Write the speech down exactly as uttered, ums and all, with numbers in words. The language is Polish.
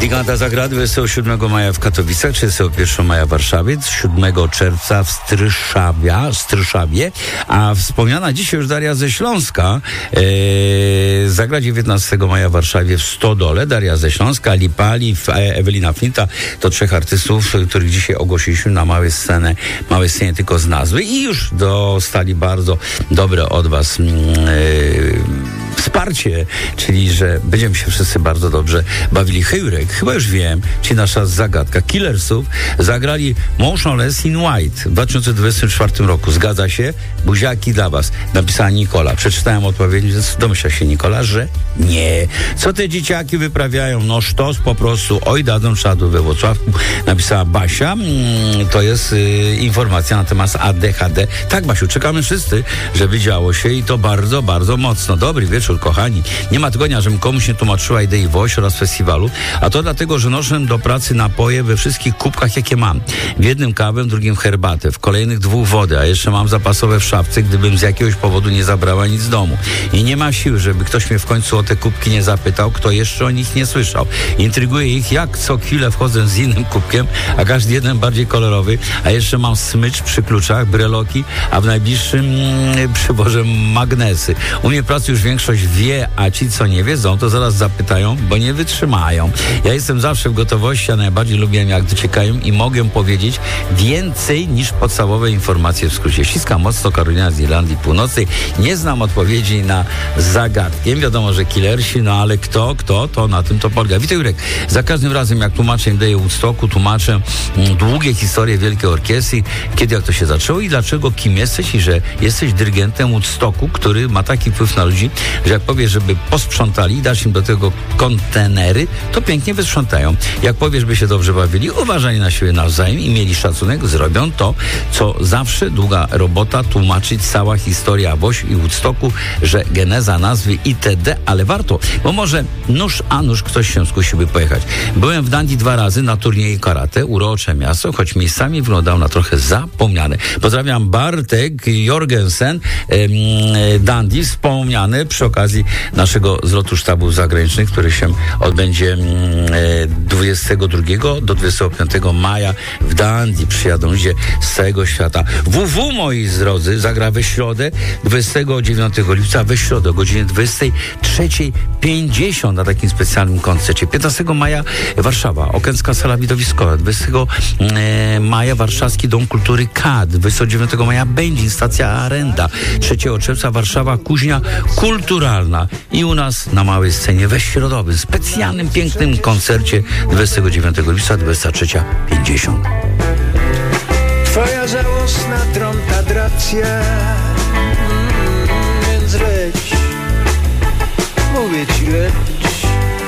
Giganta zagra dwudziestego siódmego maja w Katowicach, trzydziestego pierwszego maja w Warszawie, siódmego czerwca w Stryszawie, Stryszawie, a wspomniana dzisiaj już Daria ze Śląska e, zagra dziewiętnastego maja w Warszawie w Stodole. Daria ze Śląska, Lipali, Ewelina Flinta to trzech artystów, których dzisiaj ogłosiliśmy na małej scenę, małej scenie tylko z nazwy i już dostali bardzo dobre od was e, wsparcie, czyli że będziemy się wszyscy bardzo dobrze bawili. Hejrek, chyba już wiem, czy nasza zagadka. Killersów zagrali Motionless in White w dwa tysiące dwudziestym czwartym roku. Zgadza się? Buziaki dla was. Napisała Nikola. Przeczytałem odpowiedź, więc domyśla się Nikola, że nie. Co te dzieciaki wyprawiają? No sztos po prostu. Oj, dadzą czadu we Włocławku. Napisała Basia. Mm, to jest y, informacja na temat A D H D. Tak, Basiu, czekamy wszyscy, żeby działo się i to bardzo, bardzo mocno. Dobry wieczór, kochani. Nie ma tygodnia, żebym komuś nie tłumaczyła idei Woś oraz festiwalu, a to dlatego, że noszę do pracy napoje we wszystkich kubkach, jakie mam. W jednym kawę, w drugim herbatę, w kolejnych dwóch wodę, a jeszcze mam zapasowe w szafce, gdybym z jakiegoś powodu nie zabrała nic z domu. I nie ma siły, żeby ktoś mnie w końcu o te kubki nie zapytał, kto jeszcze o nich nie słyszał. Intryguje ich, jak co chwilę wchodzę z innym kubkiem, a każdy jeden bardziej kolorowy, a jeszcze mam smycz przy kluczach, breloki, a w najbliższym mm, przyborze magnesy. U mnie pracy już większość wie, a ci, co nie wiedzą, to zaraz zapytają, bo nie wytrzymają. Ja jestem zawsze w gotowości, a najbardziej lubię, jak dociekają i mogę powiedzieć więcej niż podstawowe informacje w skrócie. Ściskam mocno, Karolina z Irlandii Północnej. Nie znam odpowiedzi na zagadkę. Wiadomo, że killersi, no ale kto, kto, to na tym to polega. Witaj, Jurek. Za każdym razem, jak tłumaczę idеę Woodstocku, tłumaczę mm, długie historie Wielkiej Orkiestry, kiedy, jak to się zaczęło i dlaczego, kim jesteś i że jesteś dyrygentem Woodstocku, który ma taki wpływ na ludzi, że jak powiesz, żeby posprzątali i dasz im do tego kontenery, to pięknie wysprzątają. Jak powiesz, by się dobrze bawili, uważali na siebie nawzajem i mieli szacunek, zrobią to, co zawsze długa robota, tłumaczyć cała historia Woś i Woodstocku, że geneza nazwy itd., ale warto, bo może nóż a nóż ktoś się skusiłby pojechać. Byłem w Dundee dwa razy na turnieju karate, urocze miasto, choć miejscami wyglądało na trochę zapomniane. Pozdrawiam, Bartek Jorgensen, e, Dundee, wspomniany przy okazji naszego zlotu sztabów zagranicznych, który się odbędzie dwudziestego drugiego do dwudziestego piątego maja w Dundee. Przyjadą ludzie z całego świata. W W, moi drodzy, zagra we środę dwudziestego dziewiątego lipca, we środę o godzinie dwudziestej trzeciej pięćdziesiąt na takim specjalnym koncercie. piętnastego maja Warszawa, Okęcka Sala Widowiskowa. dwudziestego maja Warszawski Dom Kultury K A D. dwudziestego dziewiątego maja Będzin, stacja Arenda. trzeciego czerwca Warszawa, Kuźnia Kulturalna. I u nas na małej scenie we środowym, specjalnym, pięknym koncercie dwudziestego dziewiątego lipca, dwudziesta trzecia pięćdziesiąt. Twoja żałosna trąta gracja